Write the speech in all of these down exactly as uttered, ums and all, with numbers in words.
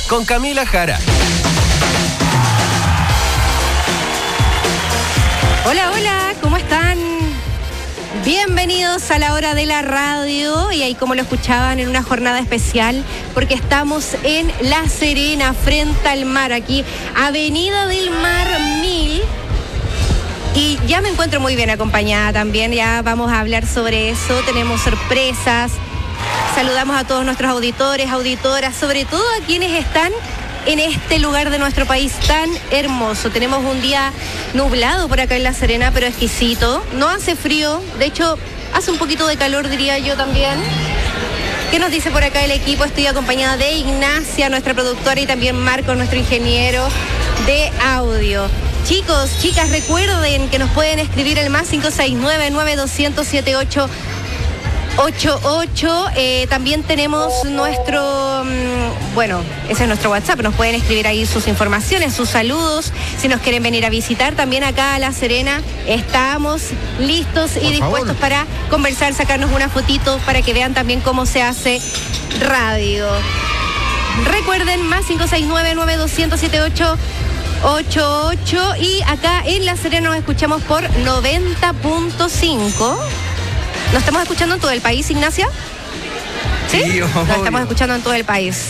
con Camila Jara. Hola, hola, ¿cómo están? Bienvenidos a la hora de la radio y ahí como lo escuchaban en una jornada especial porque estamos en La Serena, frente al mar, aquí Avenida del Mar mil. Y ya me encuentro muy bien acompañada también, ya vamos a hablar sobre eso, tenemos sorpresas, saludamos a todos nuestros auditores, auditoras, sobre todo a quienes están en este lugar de nuestro país tan hermoso. Tenemos un día nublado por acá en La Serena, pero exquisito, no hace frío, de hecho hace un poquito de calor diría yo también. ¿Qué nos dice por acá el equipo? Estoy acompañada de Ignacia, nuestra productora, y también Marco, nuestro ingeniero de audio. Chicos, chicas, recuerden que nos pueden escribir el más cinco seis nueve, nueve dos cero cero, siete ocho ocho ocho. Eh, también tenemos nuestro, mmm, bueno, ese es nuestro WhatsApp. Nos pueden escribir ahí sus informaciones, sus saludos. Si nos quieren venir a visitar también acá a La Serena, estamos listos y Por dispuestos favor. para conversar, sacarnos una fotito para que vean también cómo se hace radio. Recuerden, más cinco seis nueve, nueve dos cero cero, siete ocho ocho ocho. Y acá en La Serena nos escuchamos por noventa punto cinco. ¿Nos estamos escuchando en todo el país, Ignacia? ¿Sí? Sí, Nos obvio. estamos escuchando en todo el país.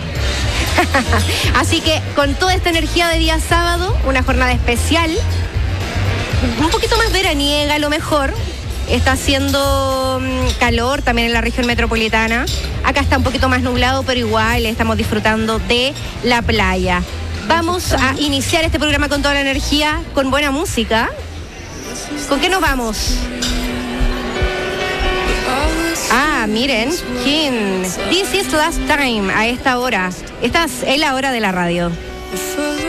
Así que con toda esta energía de día sábado, una jornada especial, un poquito más veraniega a lo mejor. Está haciendo mm, calor también en la región metropolitana. Acá está un poquito más nublado, pero igual estamos disfrutando de la playa. Vamos a iniciar este programa con toda la energía, con buena música. ¿Con qué nos vamos? Ah, miren, ¿quién? This is last time, a esta hora. Esta es la hora de la radio.